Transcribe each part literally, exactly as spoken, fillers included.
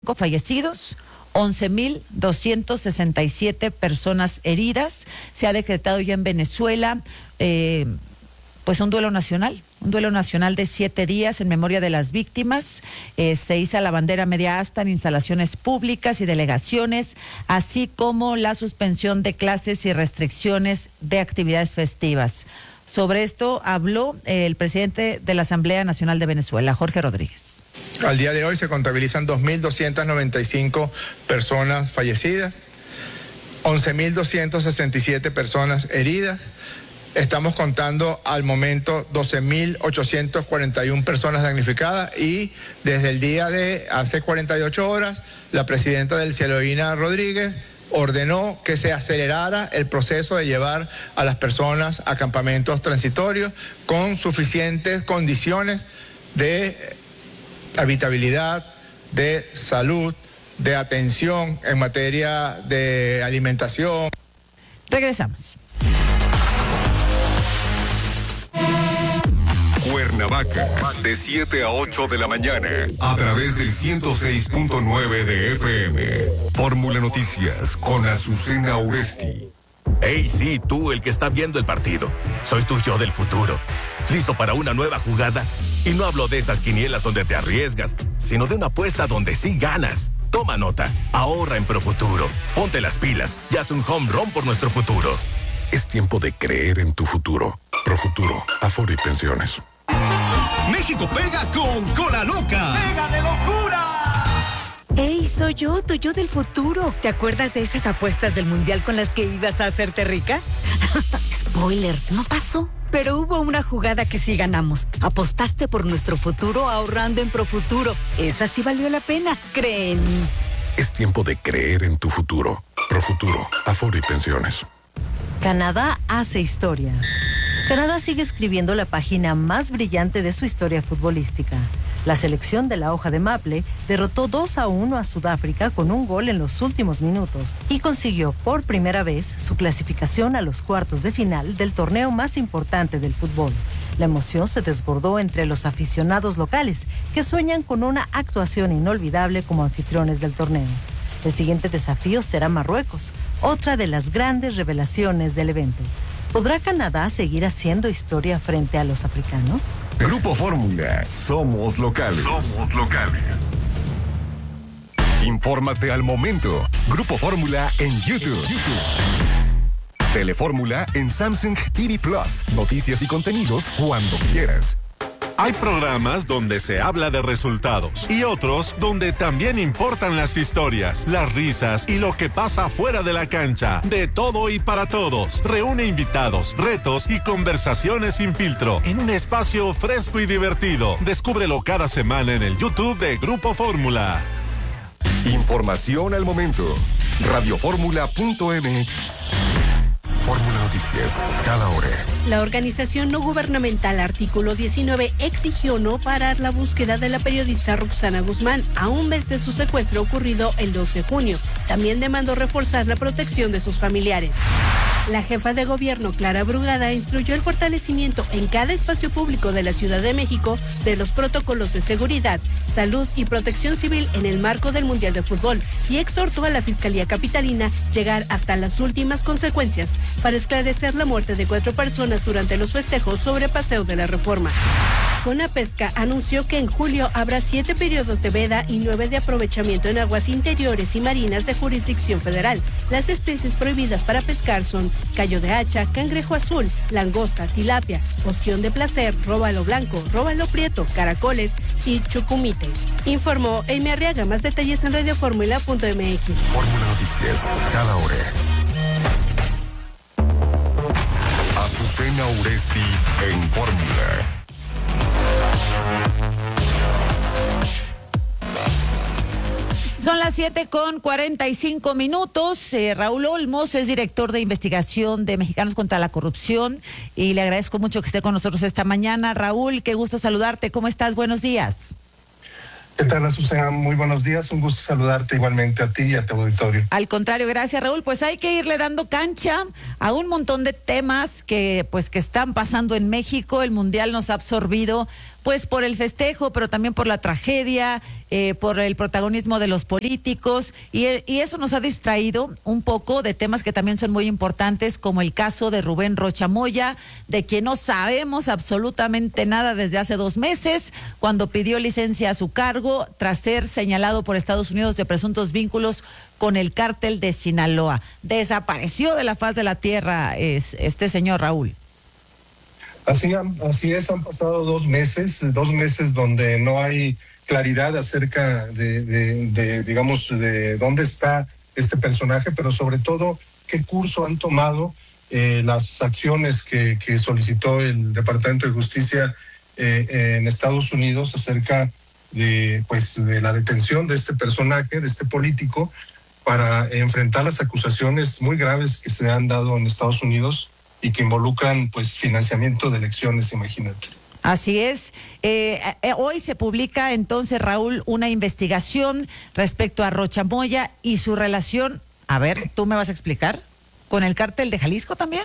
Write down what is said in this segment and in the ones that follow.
Fallecidos, once mil doscientas sesenta y siete personas heridas. Se ha decretado ya en Venezuela eh, pues un duelo nacional, un duelo nacional de siete días en memoria de las víctimas. Eh, se iza la bandera media asta en instalaciones públicas y delegaciones, así como la suspensión de clases y restricciones de actividades festivas. Sobre esto habló el presidente de la Asamblea Nacional de Venezuela, Jorge Rodríguez. Al día de hoy se contabilizan dos mil doscientas noventa y cinco personas fallecidas, once mil doscientas sesenta y siete personas heridas. Estamos contando al momento doce mil ochocientas cuarenta y una personas damnificadas y desde el día de hace cuarenta y ocho horas, la presidenta del Cielo Rodríguez ordenó que se acelerara el proceso de llevar a las personas a campamentos transitorios con suficientes condiciones de habitabilidad, de salud, de atención en materia de alimentación. Regresamos. Cuernavaca, de siete a ocho de la mañana, a través del ciento seis punto nueve de F M. Fórmula Noticias con Azucena Uresti. Hey, sí, tú, el que está viendo el partido. Soy tu yo del futuro. ¿Listo para una nueva jugada? Y no hablo de esas quinielas donde te arriesgas, sino de una apuesta donde sí ganas. Toma nota, ahorra en Profuturo. Ponte las pilas y haz un home run por nuestro futuro. Es tiempo de creer en tu futuro. Profuturo, Afore y Pensiones. México pega con Cola Loca. ¡Pega de locura! ¡Ey, soy yo, tu yo del futuro! ¿Te acuerdas de esas apuestas del Mundial con las que ibas a hacerte rica? Spoiler, no pasó. Pero hubo una jugada que sí ganamos. Apostaste por nuestro futuro ahorrando en Profuturo. Esa sí valió la pena, cree en mí. Es tiempo de creer en tu futuro. Profuturo, Afore y Pensiones. Canadá hace historia. Canadá sigue escribiendo la página más brillante de su historia futbolística. La selección de la hoja de maple derrotó dos a uno a Sudáfrica con un gol en los últimos minutos y consiguió por primera vez su clasificación a los cuartos de final del torneo más importante del fútbol. La emoción se desbordó entre los aficionados locales que sueñan con una actuación inolvidable como anfitriones del torneo. El siguiente desafío será Marruecos, otra de las grandes revelaciones del evento. ¿Podrá Canadá seguir haciendo historia frente a los africanos? Grupo Fórmula, somos locales. Somos locales. Infórmate al momento. Grupo Fórmula en YouTube. YouTube. Telefórmula en Samsung T V Plus. Noticias y contenidos cuando quieras. Hay programas donde se habla de resultados y otros donde también importan las historias, las risas y lo que pasa fuera de la cancha. De todo y para todos. Reúne invitados, retos y conversaciones sin filtro en un espacio fresco y divertido. Descúbrelo cada semana en el YouTube de Grupo Fórmula. Información al momento. radioformula punto m x. Fórmula Noticias, cada hora. La organización no gubernamental Artículo diecinueve exigió no parar la búsqueda de la periodista Roxana Guzmán a un mes de su secuestro ocurrido el dos de junio. También demandó reforzar la protección de sus familiares. La jefa de gobierno, Clara Brugada, instruyó el fortalecimiento en cada espacio público de la Ciudad de México de los protocolos de seguridad, salud y protección civil en el marco del Mundial de Fútbol y exhortó a la Fiscalía Capitalina llegar hasta las últimas consecuencias para esclarecer la muerte de cuatro personas durante los festejos sobre Paseo de la Reforma. Conapesca anunció que en julio habrá siete periodos de veda y nueve de aprovechamiento en aguas interiores y marinas de jurisdicción federal. Las especies prohibidas para pescar son callo de hacha, cangrejo azul, langosta, tilapia, ostión de placer, róbalo blanco, róbalo prieto, caracoles y chucumite. Informó Amy Arriaga. Más detalles en radioformula punto m x. Fórmula Noticias, cada hora. Azucena Uresti en Fórmula. Son las siete con cuarenta y cinco minutos. Eh, Raúl Olmos es director de investigación de Mexicanos contra la Corrupción y le agradezco mucho que esté con nosotros esta mañana. Raúl, qué gusto saludarte. ¿Cómo estás? Buenos días. ¿Qué tal, Azucena? Muy buenos días. Un gusto saludarte igualmente a ti y a tu auditorio. Al contrario, gracias, Raúl. Pues hay que irle dando cancha a un montón de temas que, pues, que están pasando en México. El Mundial nos ha absorbido pues por el festejo, pero también por la tragedia, eh, por el protagonismo de los políticos, y, y eso nos ha distraído un poco de temas que también son muy importantes, como el caso de Rubén Rocha Moya, de quien no sabemos absolutamente nada desde hace dos meses, cuando pidió licencia a su cargo tras ser señalado por Estados Unidos de presuntos vínculos con el cártel de Sinaloa. Desapareció de la faz de la tierra es, este señor Raúl. Así, así es, han pasado dos meses, dos meses donde no hay claridad acerca de, de, de, digamos, de dónde está este personaje, pero sobre todo qué curso han tomado eh, las acciones que, que solicitó el Departamento de Justicia eh, en Estados Unidos acerca de, pues, de la detención de este personaje, de este político, para enfrentar las acusaciones muy graves que se han dado en Estados Unidos y que involucran pues financiamiento de elecciones, imagínate. Así es. Eh, eh, hoy se publica entonces, Raúl, una investigación respecto a Rocha Moya y su relación, a ver, ¿tú me vas a explicar? ¿Con el cártel de Jalisco también?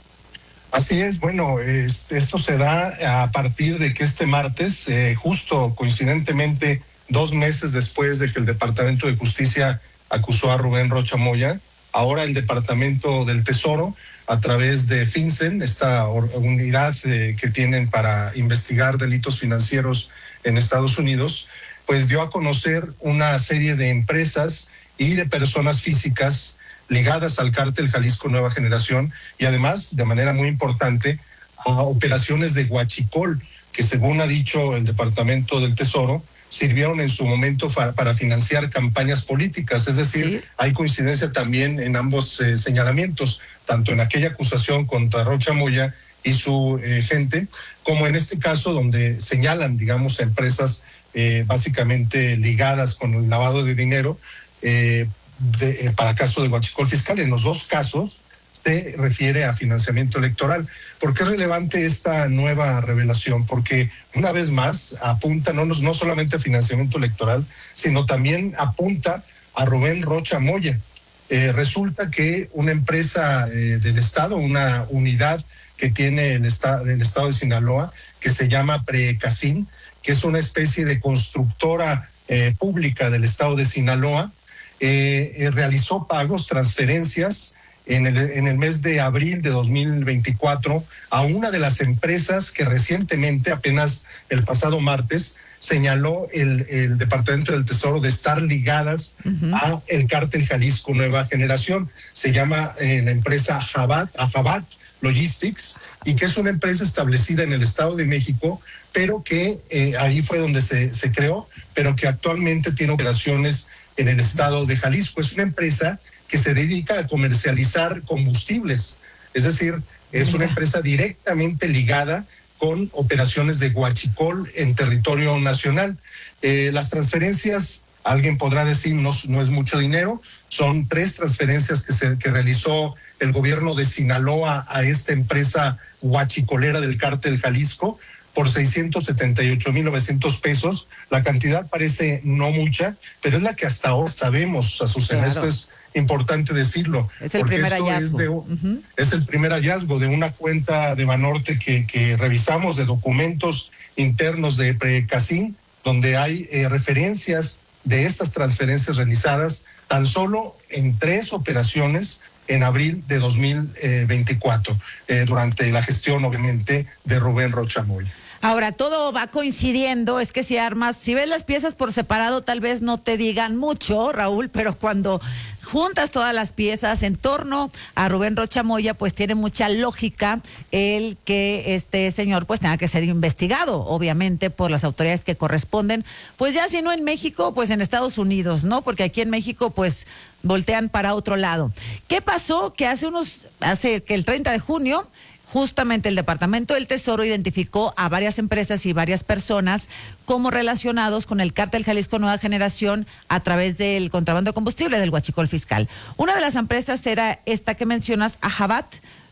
Así es, bueno, es, esto se da a partir de que este martes, eh, justo coincidentemente dos meses después de que el Departamento de Justicia acusó a Rubén Rocha Moya, ahora el Departamento del Tesoro, a través de FinCEN, esta unidad eh, que tienen para investigar delitos financieros en Estados Unidos, pues dio a conocer una serie de empresas y de personas físicas ligadas al cártel Jalisco Nueva Generación y además, de manera muy importante, a operaciones de huachicol, que según ha dicho el Departamento del Tesoro, sirvieron en su momento fa- para financiar campañas políticas. Es decir, sí, hay coincidencia también en ambos eh, señalamientos, tanto en aquella acusación contra Rocha Moya y su eh, gente, como en este caso donde señalan, digamos, empresas eh, básicamente ligadas con el lavado de dinero eh, de, eh, para caso de huachicol fiscal. En los dos casos se refiere a financiamiento electoral. ¿Por qué es relevante esta nueva revelación? Porque una vez más apunta no, no solamente a financiamiento electoral, sino también apunta a Rubén Rocha Moya. Eh, resulta que una empresa eh, del Estado, una unidad que tiene el, esta, el Estado de Sinaloa, que se llama Precasín, que es una especie de constructora eh, pública del Estado de Sinaloa, eh, eh, realizó pagos, transferencias, En el, en el mes de abril de dos mil veinticuatro a una de las empresas que recientemente, apenas el pasado martes, señaló el, el Departamento del Tesoro de estar ligadas uh-huh. a el cártel Jalisco Nueva Generación. Se llama eh, la empresa Jabat, Afabat Logistics, y que es una empresa establecida en el Estado de México, pero que eh, ahí fue donde se, se creó, pero que actualmente tiene operaciones en el Estado de Jalisco. Es una empresa que se dedica a comercializar combustibles, es decir, es una empresa directamente ligada con operaciones de huachicol en territorio nacional. Eh, las transferencias, alguien podrá decir, no, no es mucho dinero, son tres transferencias que, se, que realizó el gobierno de Sinaloa a esta empresa huachicolera del cártel Jalisco, por seiscientos setenta y ocho mil novecientos pesos. La cantidad parece no mucha, pero es la que hasta ahora sabemos, Azucena. Claro. Esto es importante decirlo. Es el primer hallazgo. Es, de, uh-huh. es el primer hallazgo de una cuenta de Banorte que, que revisamos, de documentos internos de Precasín, donde hay eh, referencias de estas transferencias realizadas tan solo en tres operaciones en abril de dos mil veinticuatro, eh, durante la gestión, obviamente, de Rubén Rocha Moya. Ahora, todo va coincidiendo, es que si armas, si ves las piezas por separado, tal vez no te digan mucho, Raúl, pero cuando juntas todas las piezas en torno a Rubén Rocha Moya, pues tiene mucha lógica el que este señor pues tenga que ser investigado, obviamente, por las autoridades que corresponden, pues ya si no en México, pues en Estados Unidos, ¿no? Porque aquí en México, pues voltean para otro lado. ¿Qué pasó? Que hace unos, hace que el treinta de junio, justamente el Departamento del Tesoro identificó a varias empresas y varias personas como relacionados con el cártel Jalisco Nueva Generación a través del contrabando de combustible, del huachicol fiscal. Una de las empresas era esta que mencionas, Ajabat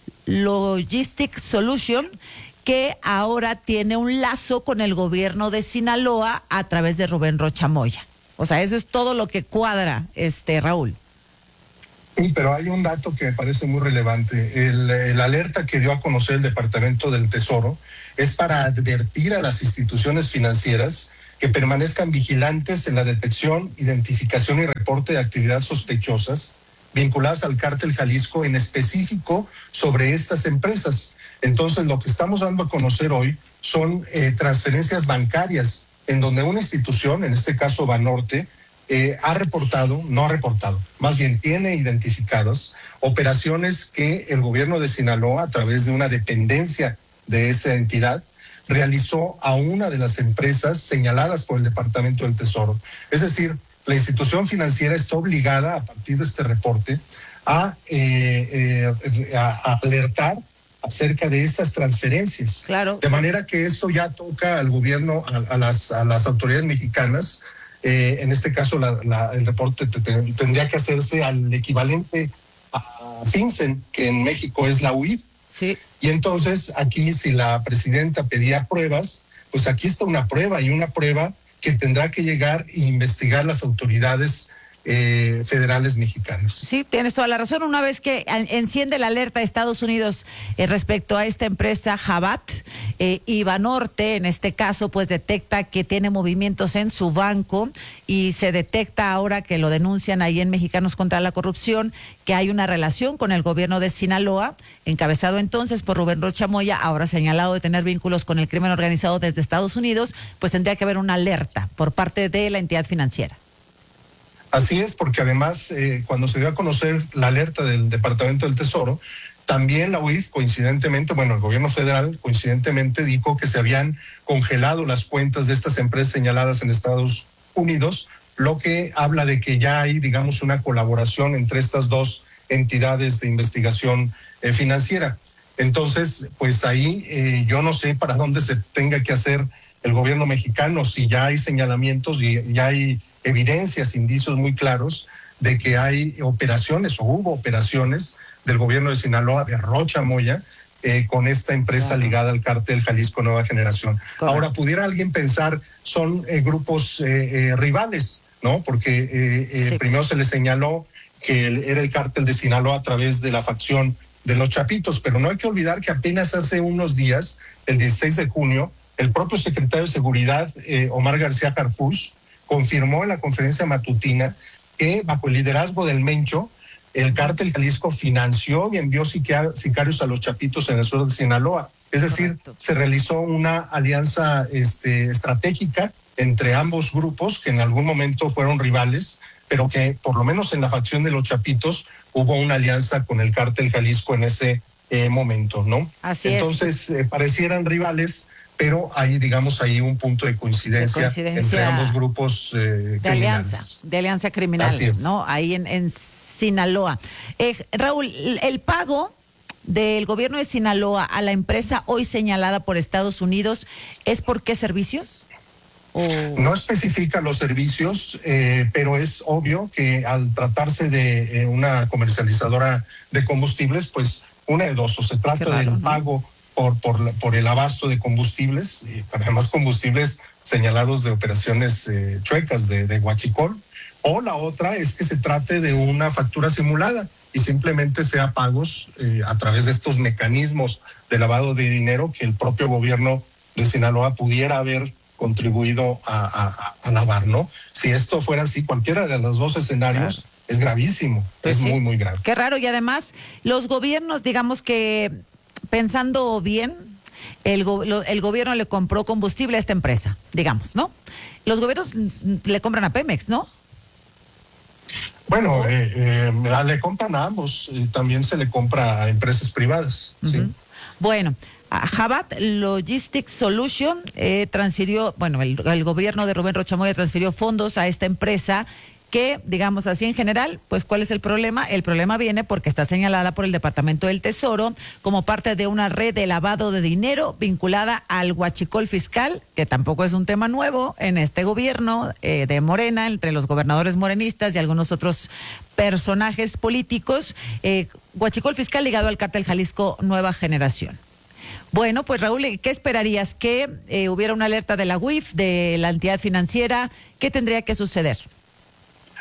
Logistic Solution, que ahora tiene un lazo con el gobierno de Sinaloa a través de Rubén Rocha Moya. O sea, eso es todo lo que cuadra, este Raúl. Sí, pero hay un dato que me parece muy relevante. El, el alerta que dio a conocer el Departamento del Tesoro es para advertir a las instituciones financieras que permanezcan vigilantes en la detección, identificación y reporte de actividades sospechosas vinculadas al cártel Jalisco, en específico sobre estas empresas. Entonces, lo que estamos dando a conocer hoy son eh, transferencias bancarias en donde una institución, en este caso Banorte, Eh, ha reportado, no ha reportado, más bien tiene identificadas operaciones que el gobierno de Sinaloa, a través de una dependencia de esa entidad, realizó a una de las empresas señaladas por el Departamento del Tesoro. Es decir, la institución financiera está obligada, a partir de este reporte, a, eh, eh, a alertar acerca de estas transferencias. Claro. De manera que esto ya toca al gobierno, a, a, las, a las autoridades mexicanas. Eh, en este caso, la, la, el reporte te, te, tendría que hacerse al equivalente a FinCEN, que en México es la U I F. Sí. Y entonces, aquí, si la presidenta pedía pruebas, pues aquí está una prueba, y una prueba que tendrá que llegar e investigar las autoridades Eh, federales mexicanas. Sí, tienes toda la razón. Una vez que enciende la alerta de Estados Unidos eh, respecto a esta empresa Jabat, eh, y Banorte, en este caso, pues detecta que tiene movimientos en su banco, y se detecta ahora que lo denuncian ahí en Mexicanos contra la Corrupción, que hay una relación con el gobierno de Sinaloa, encabezado entonces por Rubén Rocha Moya, ahora señalado de tener vínculos con el crimen organizado desde Estados Unidos, pues tendría que haber una alerta por parte de la entidad financiera. Así es, porque además, eh, cuando se dio a conocer la alerta del Departamento del Tesoro, también la U I F, coincidentemente, bueno, el gobierno federal, coincidentemente, dijo que se habían congelado las cuentas de estas empresas señaladas en Estados Unidos, lo que habla de que ya hay, digamos, una colaboración entre estas dos entidades de investigación eh, financiera. Entonces, pues ahí eh, yo no sé para dónde se tenga que hacer el gobierno mexicano, si ya hay señalamientos y ya hay evidencias, indicios muy claros de que hay operaciones o hubo operaciones del gobierno de Sinaloa, de Rocha Moya, eh, con esta empresa claro. ligada al cártel Jalisco Nueva Generación. Claro. Ahora, pudiera alguien pensar, son eh, grupos eh, eh, rivales, ¿no? Porque eh, eh, sí. primero se les señaló que el, era el cártel de Sinaloa a través de la facción de los Chapitos, pero no hay que olvidar que apenas hace unos días, el dieciséis de junio, el propio secretario de Seguridad, eh, Omar García Harfuch, confirmó en la conferencia matutina que bajo el liderazgo del Mencho, el cártel Jalisco financió y envió sicarios a los Chapitos en el sur de Sinaloa. Es decir, Correcto. se realizó una alianza este, estratégica entre ambos grupos que en algún momento fueron rivales, pero que por lo menos en la facción de los Chapitos hubo una alianza con el cártel Jalisco en ese eh, momento, ¿no? Así Entonces, es. eh, parecieran rivales, pero hay, digamos, ahí un punto de coincidencia, de coincidencia entre ambos grupos eh, de alianza, de alianza criminal, ¿no? Ahí en, en Sinaloa. Eh, Raúl, el pago del gobierno de Sinaloa a la empresa hoy señalada por Estados Unidos, ¿es por qué servicios? ¿O... No especifica los servicios, eh, pero es obvio que al tratarse de eh, una comercializadora de combustibles, pues una de dos, o se trata raro, del ¿no? pago Por, por, por el abasto de combustibles, y además combustibles señalados de operaciones eh, chuecas de, de huachicol, o la otra es que se trate de una factura simulada y simplemente sea pagos eh, a través de estos mecanismos de lavado de dinero que el propio gobierno de Sinaloa pudiera haber contribuido a, a, a lavar, ¿no? Si esto fuera así, cualquiera de los dos escenarios claro. es gravísimo, pues es sí. muy, muy grave. Qué raro, y además los gobiernos, digamos que pensando bien, el, go lo, el gobierno le compró combustible a esta empresa, digamos, ¿no? Los gobiernos le compran a Pemex, ¿no? Bueno, eh, eh, le compran a ambos, eh, también se le compra a empresas privadas. Uh-huh. ¿sí? Bueno, Jabat Logistics Solution eh, transfirió, bueno, el, el gobierno de Rubén Rocha Moya transfirió fondos a esta empresa que, digamos así en general, pues ¿cuál es el problema? El problema viene porque está señalada por el Departamento del Tesoro como parte de una red de lavado de dinero vinculada al huachicol fiscal, que tampoco es un tema nuevo en este gobierno eh, de Morena, entre los gobernadores morenistas y algunos otros personajes políticos, eh, huachicol fiscal ligado al cártel Jalisco Nueva Generación. Bueno, pues Raúl, ¿qué esperarías? ¿Que eh, hubiera una alerta de la U I F, de la entidad financiera? ¿Qué tendría que suceder?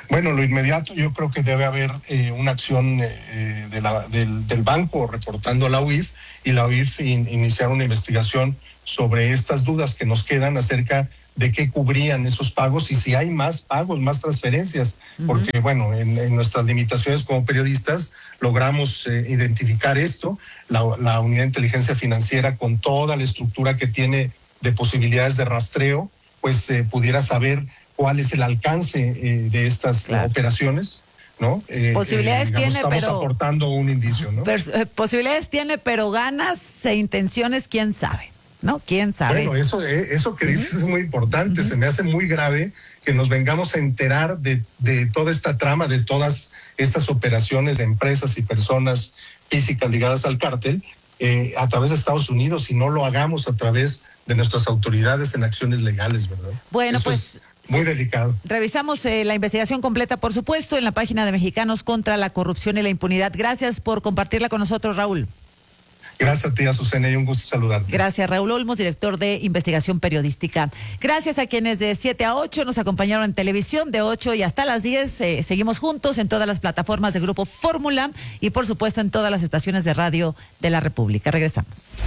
Bueno, lo inmediato yo creo que debe haber eh, una acción eh, de la, del, del banco reportando a la U I F y la U I F in, iniciar una investigación sobre estas dudas que nos quedan acerca de qué cubrían esos pagos y si hay más pagos, más transferencias, uh-huh. porque bueno, en, en nuestras limitaciones como periodistas logramos eh, identificar esto, la, la unidad de inteligencia financiera con toda la estructura que tiene de posibilidades de rastreo, pues eh, pudiera saber cuál es el alcance eh, de estas claro. operaciones, ¿no? Eh, posibilidades eh, digamos, tiene, estamos pero... aportando un indicio, ¿no? Pero, eh, posibilidades tiene, pero ganas e intenciones, quién sabe, ¿no? ¿Quién sabe? Bueno, eso, eh, eso que dices uh-huh. es muy importante, uh-huh. se me hace muy grave que nos vengamos a enterar de, de toda esta trama, de todas estas operaciones de empresas y personas físicas ligadas al cártel eh, a través de Estados Unidos y no lo hagamos a través de nuestras autoridades en acciones legales, ¿verdad? Bueno, eso pues... Muy delicado. Revisamos eh, la investigación completa, por supuesto, en la página de Mexicanos contra la Corrupción y la Impunidad. Gracias por compartirla con nosotros, Raúl. Gracias a ti, Azucena, y un gusto saludarte. Gracias, Raúl Olmos, director de Investigación Periodística. Gracias a quienes de siete a ocho nos acompañaron en televisión, de ocho y hasta las diez. Eh, seguimos juntos en todas las plataformas de Grupo Fórmula y, por supuesto, en todas las estaciones de radio de la República. Regresamos.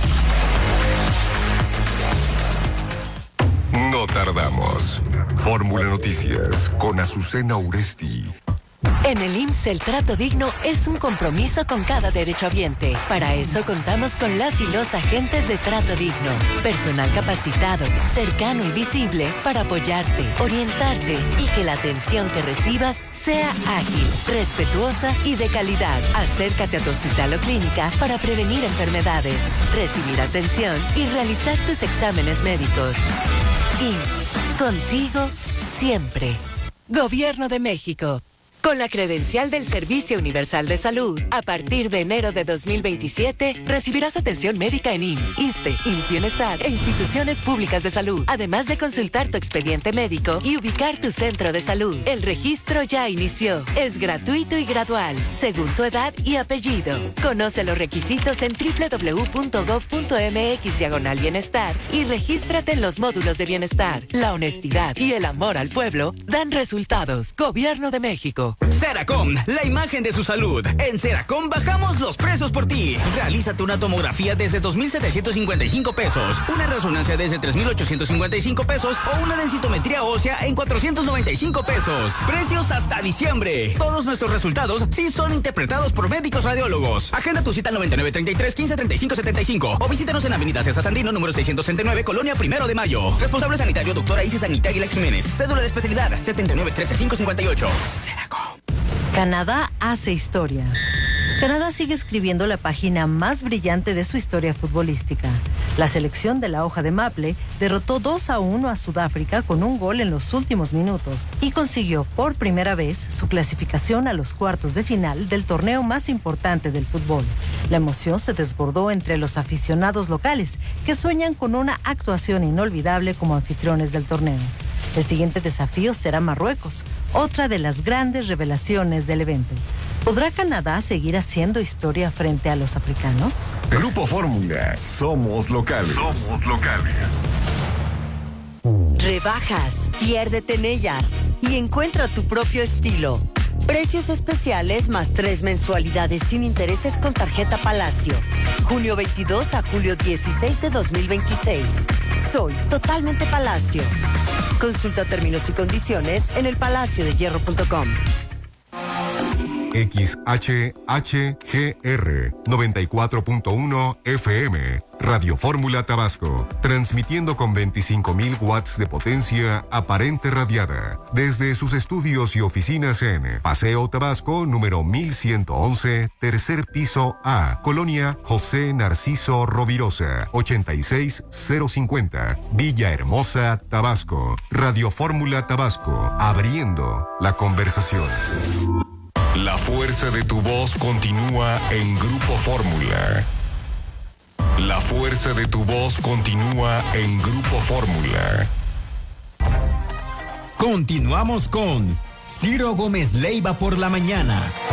No tardamos. Fórmula Noticias con Azucena Uresti. En el I M S S el trato digno es un compromiso con cada derechohabiente. Para eso contamos con las y los agentes de trato digno. Personal capacitado, cercano y visible para apoyarte, orientarte y que la atención que recibas sea ágil, respetuosa y de calidad. Acércate a tu hospital o clínica para prevenir enfermedades, recibir atención y realizar tus exámenes médicos. I M S S, contigo siempre. Gobierno de México. Con la credencial del Servicio Universal de Salud, a partir de enero de dos mil veintisiete, recibirás atención médica en I M S S, ISSSTE, I M S S Bienestar e instituciones públicas de salud, además de consultar tu expediente médico y ubicar tu centro de salud. El registro ya inició. Es gratuito y gradual, según tu edad y apellido. Conoce los requisitos en doble u doble u doble u punto gob punto eme equis diagonal bienestar y regístrate en los módulos de bienestar. La honestidad y el amor al pueblo dan resultados. Gobierno de México. Seracom, la imagen de su salud. En Seracom bajamos los precios por ti. Realízate una tomografía desde dos mil setecientos cincuenta y cinco pesos, una resonancia desde tres mil ochocientos cincuenta y cinco pesos o una densitometría ósea en cuatrocientos noventa y cinco pesos. Precios hasta diciembre. Todos nuestros resultados sí son interpretados por médicos radiólogos. Agenda tu cita al noventa y nueve treinta y tres quince treinta y cinco setenta y cinco o visítanos en Avenida César Sandino, número seiscientos treinta y nueve, Colonia Primero de Mayo. Responsable sanitario, doctora Isis Anita Aguilar Jiménez. Cédula de especialidad setenta y nueve trece cinco cincuenta y ocho. Seracom. Canadá hace historia. Canadá sigue escribiendo la página más brillante de su historia futbolística. La selección de la hoja de maple derrotó dos a uno a Sudáfrica con un gol en los últimos minutos y consiguió por primera vez su clasificación a los cuartos de final del torneo más importante del fútbol. La emoción se desbordó entre los aficionados locales que sueñan con una actuación inolvidable como anfitriones del torneo. El siguiente desafío será Marruecos, otra de las grandes revelaciones del evento. ¿Podrá Canadá seguir haciendo historia frente a los africanos? Grupo Fórmula, somos locales. Somos locales. Rebajas, piérdete en ellas y encuentra tu propio estilo. Precios especiales más tres mensualidades sin intereses con tarjeta Palacio. Junio veintidós a julio dieciséis de dos mil veintiséis. Soy totalmente Palacio. Consulta términos y condiciones en el palacio de hierro punto com. X H H G R noventa y cuatro punto uno F M, Radio Fórmula Tabasco, transmitiendo con veinticinco mil watts de potencia aparente radiada, desde sus estudios y oficinas en Paseo Tabasco, número mil ciento once, tercer piso A, Colonia José Narciso Rovirosa, ochenta y seis cero cincuenta, Villahermosa, Tabasco. Radio Fórmula Tabasco, abriendo la conversación. La fuerza de tu voz continúa en Grupo Fórmula. La fuerza de tu voz continúa en Grupo Fórmula. Continuamos con Ciro Gómez Leiva por la mañana.